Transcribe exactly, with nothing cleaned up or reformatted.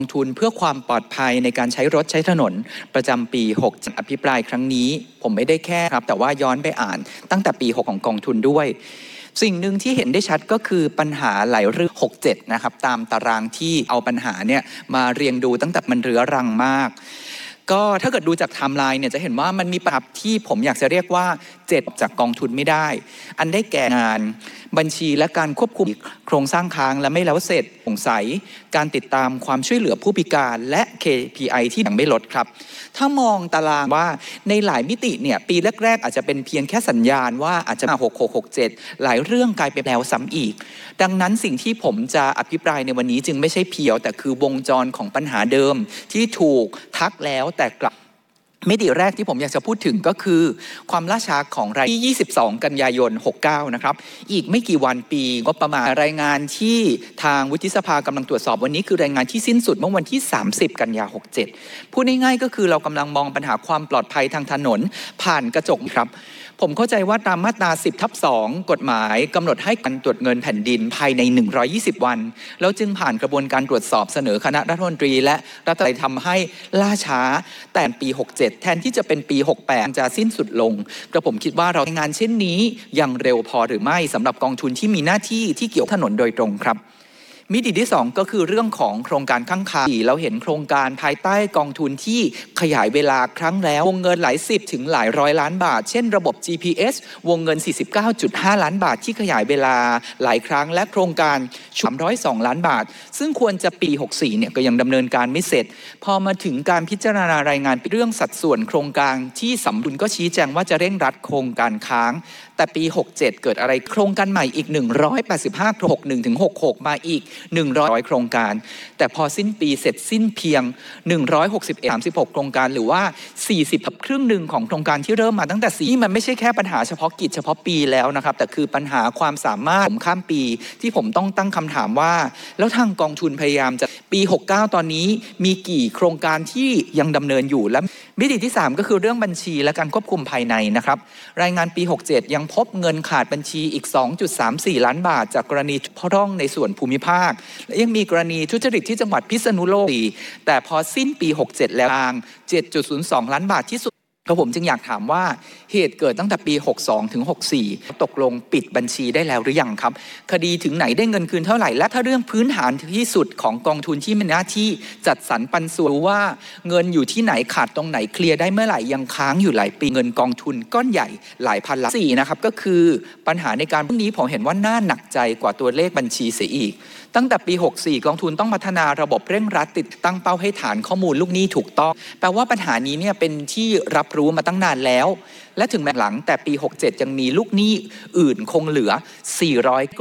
ลงทุนเพื่อความปลอดภัยในการใช้รถใช้ถนนประจำปีหกอภิปรายครั้งนี้ผมไม่ได้แค่ครับแต่ว่าย้อนไปอ่านตั้งแต่ปีหกของกองทุนด้วยสิ่งหนึ่งที่เห็นได้ชัดก็คือปัญหาหลายเรื่องหก เจ็ดนะครับตามตารางที่เอาปัญหาเนี่ยมาเรียงดูตั้งแต่มันเรื้อรังมากก็ถ้าเกิดดูจากไทม์ไลน์เนี่ยจะเห็นว่ามันมีปัญหาที่ผมอยากจะเรียกว่าเจ็ดจากกองทุนไม่ได้อันได้แก่งานบัญชีและการควบคุมโครงสร้างค้างและไม่แล้วเสร็จโปร่งใสการติดตามความช่วยเหลือผู้พิการและ เค พี ไอ ที่ยังไม่ลดครับถ้ามองตารางว่าในหลายมิติเนี่ยปีแรกๆอาจจะเป็นเพียงแค่สัญญาณว่าอาจจะมาหก หก หก เจ็ดหลายเรื่องกลายเป็นแนวซ้ำอีกดังนั้นสิ่งที่ผมจะอภิปรายในวันนี้จึงไม่ใช่เพียวแต่คือวงจรของปัญหาเดิมที่ถูกทักแล้วแต่กลับมิติแรกที่ผมอยากจะพูดถึงก็คือความล่าช้าของรายที่ยี่สิบสองกันยายนหกเก้านะครับอีกไม่กี่วันปีก็ประมาณรายงานที่ทางวุฒิสภากำลังตรวจสอบวันนี้คือรายงานที่สิ้นสุดเมื่อวันที่สามสิบกันยายนหกเจ็ดพูดง่ายๆก็คือเรากำลังมองปัญหาความปลอดภัยทางถนนผ่านกระจกครับผมเข้าใจว่าตามมาตรา สิบทับสอง กฎหมายกำหนดให้การตรวจเงินแผ่นดินภายในหนึ่งร้อยยี่สิบวันแล้วจึงผ่านกระบวนการตรวจสอบเสนอคณะรัฐมนตรีและรัฐบาลทำให้ล่าช้าแต่ปีหกเจ็ดแทนที่จะเป็นปีหกแปดจะสิ้นสุดลงกระผมคิดว่าเรางานเช่นนี้ยังเร็วพอหรือไม่สำหรับกองทุนที่มีหน้าที่ที่เกี่ยวถนนโดยตรงครับมิติที่สองก็คือเรื่องของโครงการข้างคาเราเห็นโครงการภายใต้กองทุนที่ขยายเวลาครั้งแล้ววงเงินหลายสิบถึงหลายร้อยล้านบาทเช่นระบบ จี พี เอส วงเงิน สี่สิบเก้าจุดห้า ล้านบาทที่ขยายเวลาหลายครั้งและโครงการสามร้อยสองล้านบาทซึ่งควรจะปีหกสี่เนี่ยก็ยังดำเนินการไม่เสร็จพอมาถึงการพิจารณารายงานเรื่องสัดส่วนโครงการที่สมดุลก็ชี้แจงว่าจะเร่งรัดโครงการค้างแต่ปีหกเจ็ดเกิดอะไรโครงการใหม่อีกหนึ่งร้อยแปดสิบห้า หกสิบเอ็ดถึงหกสิบหกมาอีกหนึ่งร้อยโครงการแต่พอสิ้นปีเสร็จสิ้นเพียงหนึ่งร้อยหกสิบเอ็ด สามสิบหกโครงการหรือว่าสี่สิบครึ่งหนึ่งของโครงการที่เริ่มมาตั้งแต่สี่นี่มันไม่ใช่แค่ปัญหาเฉพาะกิจเฉพาะปีแล้วนะครับแต่คือปัญหาความสามารถผมข้ามปีที่ผมต้องตั้งคำถามว่าแล้วทางกองทุนพยายามจะปีหกเก้าตอนนี้มีกี่โครงการที่ยังดำเนินอยู่และมิติที่สามก็คือเรื่องบัญชีและการควบคุมภายในนะครับรายงานปีหกเจ็ดยังพบเงินขาดบัญชีอีก สองจุดสามสี่ ล้านบาทจากกรณีพร่องในส่วนภูมิภาคและยังมีกรณีทุจริตที่จังหวัดพิษณุโลกแต่พอสิ้นปีหกเจ็ดแล้วทาง เจ็ดจุดศูนย์สอง ล้านบาทที่สุดก็ผมจึงอยากถามว่าเหตุเกิดตั้งแต่ปีหกสองถึงหกสี่ตกลงปิดบัญชีได้แล้วหรือยังครับคดีถึงไหนได้เงินคืนเท่าไหร่และถ้าเรื่องพื้นฐานที่สุดของกองทุนที่มีหน้าที่จัดสรรปันส่วนว่าเงินอยู่ที่ไหนขาดตรงไหนเคลียร์ได้เมื่อไหร่ยังค้างอยู่หลายปีเงินกองทุนก้อนใหญ่หลายพันล้านสี่นะครับก็คือปัญหาในการพวกนี้ผมเห็นว่าน่าหนักใจกว่าตัวเลขบัญชีเสียอีกตั้งแต่ปีหกสี่กองทุนต้องพัฒนาระบบเร่งรัดติดตั้งเป้าให้ฐานข้อมูลลูกหนี้ถูกต้องแปลว่าปัญหานี้เนี่ยเป็นที่รับรู้มาตั้งนานแล้วและถึงแม้หลังแต่ปีหกเจ็ดยังมีลูกหนี้อื่นคงเหลือสี่ร้อย